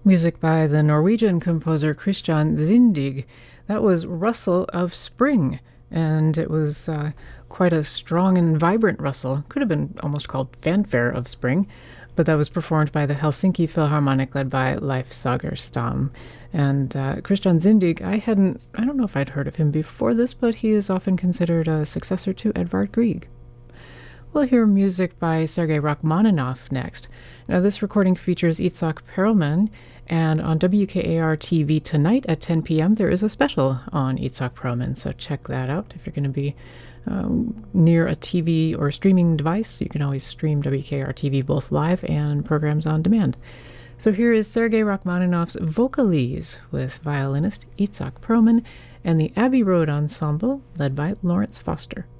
Music by the Norwegian composer Christian Zindig. That was Rustle of Spring, and it was quite a strong and vibrant rustle. Could have been almost called Fanfare of Spring, but that was performed by the Helsinki Philharmonic led by Leif Sagerstam. And Christian Zindig, I don't know if I'd heard of him before this, but he is often considered a successor to Edvard Grieg. We'll hear music by Sergei Rachmaninoff next. Now, this recording features Itzhak Perlman, and on WKAR-TV tonight at 10 p.m. there is a special on Itzhak Perlman, so check that out. If you're going to be near a TV or streaming device, you can always stream WKAR-TV both live and programs on demand. So here is Sergei Rachmaninoff's Vocalese with violinist Itzhak Perlman and the Abbey Road Ensemble led by Lawrence Foster.